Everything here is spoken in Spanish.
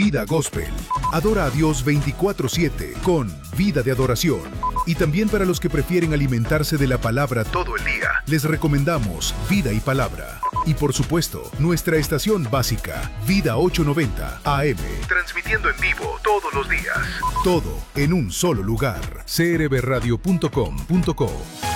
Vida Gospel. Adora a Dios 24/7 con Vida de Adoración. Y también para los que prefieren alimentarse de la palabra todo el día, les recomendamos Vida y Palabra. Y por supuesto, nuestra estación básica, Vida 890 AM, transmitiendo en vivo todos los días. Todo en un solo lugar. crbradio.com.co